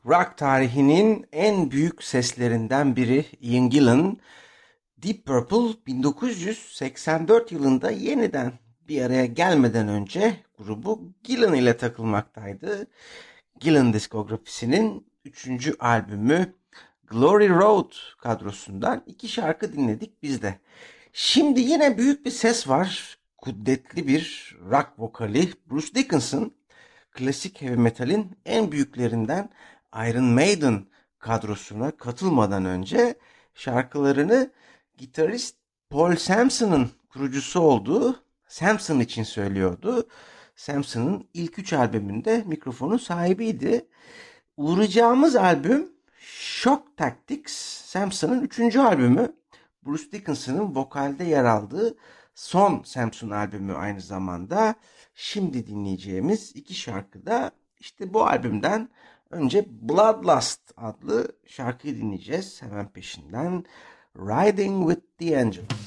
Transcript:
Rock tarihinin en büyük seslerinden biri Ian Gillan, Deep Purple 1984 yılında yeniden bir araya gelmeden önce grubu Gillan ile takılmaktaydı. Gillan diskografisinin 3. albümü Glory Road kadrosundan 2 şarkı dinledik biz de. Şimdi yine büyük bir ses var. Kudretli bir rock vokali Bruce Dickinson, klasik heavy metalin en büyüklerinden Iron Maiden kadrosuna katılmadan önce şarkılarını gitarist Paul Samson'ın kurucusu olduğu Samson için söylüyordu. Samson'ın ilk 3 albümünde mikrofonun sahibiydi. Uğrayacağımız albüm Shock Tactics, Samson'ın 3. albümü. Bruce Dickinson'ın vokalde yer aldığı son Samson albümü aynı zamanda. Şimdi dinleyeceğimiz 2 şarkı da işte bu albümden. Önce Bloodlust adlı şarkıyı dinleyeceğiz. Hemen peşinden Riding with the Angels.